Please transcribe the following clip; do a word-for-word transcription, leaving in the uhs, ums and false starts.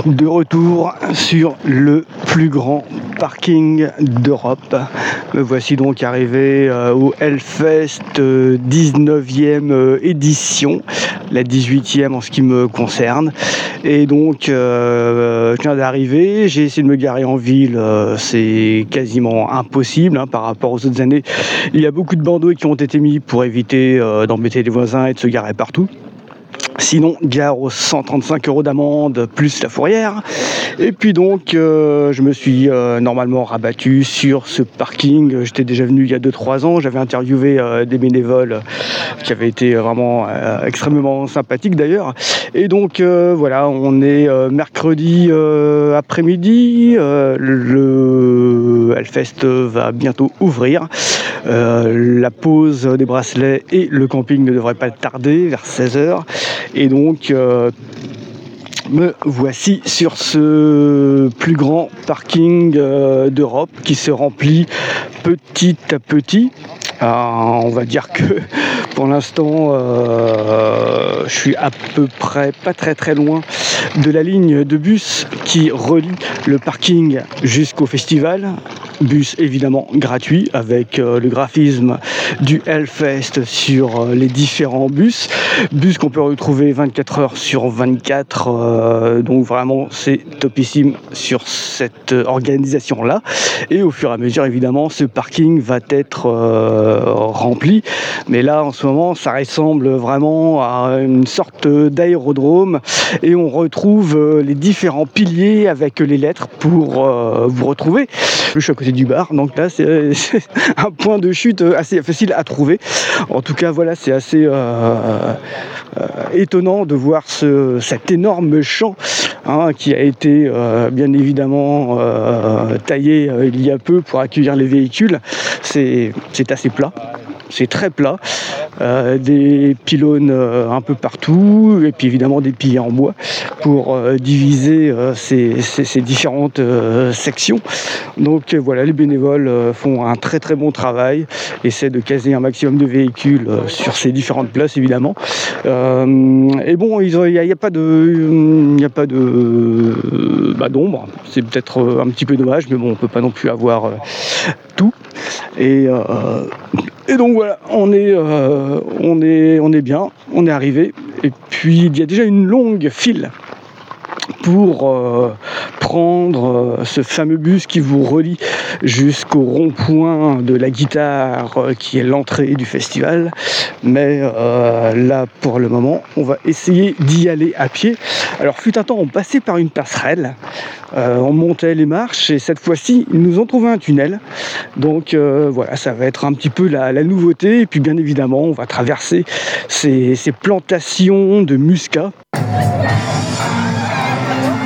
De retour sur le plus grand parking d'Europe. Me voici donc arrivé euh, au Hellfest euh, dix-neuvième euh, édition, la dix-huitième en ce qui me concerne. Et donc, euh, je viens d'arriver, j'ai essayé de me garer en ville, euh, c'est quasiment impossible hein, par rapport aux autres années. Il y a beaucoup de bandeaux qui ont été mis pour éviter euh, d'embêter les voisins et de se garer partout. Sinon, gare aux cent trente-cinq euros d'amende plus la fourrière. Et puis donc, euh, je me suis euh, normalement rabattu sur ce parking. J'étais déjà venu il y a deux trois ans. J'avais interviewé euh, des bénévoles qui avaient été vraiment euh, extrêmement sympathiques d'ailleurs. Et donc, euh, voilà, on est euh, mercredi euh, après-midi. Euh, le Hellfest va bientôt ouvrir. Euh, la pause des bracelets et le camping ne devraient pas tarder, vers seize heures. Et donc, euh, me voici sur ce plus grand parking euh, d'Europe qui se remplit petit à petit. Euh, on va dire que pour l'instant, euh, je suis à peu près pas très très loin de la ligne de bus qui relie le parking jusqu'au festival. Bus évidemment gratuit avec euh, le graphisme du Hellfest sur euh, les différents bus. Bus qu'on peut retrouver vingt-quatre heures sur vingt-quatre. Euh, donc vraiment c'est topissime sur cette euh, organisation-là. Et au fur et à mesure évidemment ce parking va être euh, rempli. Mais là en ce moment ça ressemble vraiment à une sorte d'aérodrome et on retrouve euh, les différents piliers avec les lettres pour euh, vous retrouver. Je suis à côté du bar, donc là c'est, c'est un point de chute assez facile à trouver. En tout cas voilà, c'est assez euh, euh, étonnant de voir ce, cet énorme champ hein, qui a été euh, bien évidemment euh, taillé euh, il y a peu pour accueillir les véhicules. C'est, c'est assez plat. C'est très plat, euh, des pylônes euh, un peu partout et puis évidemment des piliers en bois pour euh, diviser euh, ces, ces, ces différentes euh, sections. Donc euh, voilà, les bénévoles euh, font un très très bon travail, essaient de caser un maximum de véhicules euh, sur ces différentes places évidemment. Euh, et bon, il n'y a, a pas de, il a pas de bah, d'ombre, c'est peut-être un petit peu dommage, mais bon, on peut pas non plus avoir euh, tout. Et, euh, et donc voilà, on est, euh, on est, on est bien, on est arrivé. Et puis il y a déjà une longue file pour euh, prendre euh, ce fameux bus qui vous relie jusqu'au rond-point de la guitare euh, qui est l'entrée du festival. Mais euh, là, pour le moment, on va essayer d'y aller à pied. Alors, fut un temps, on passait par une passerelle, euh, on montait les marches et cette fois-ci, ils nous ont trouvé un tunnel. Donc euh, voilà, ça va être un petit peu la, la nouveauté. Et puis bien évidemment, on va traverser ces, ces plantations de muscat.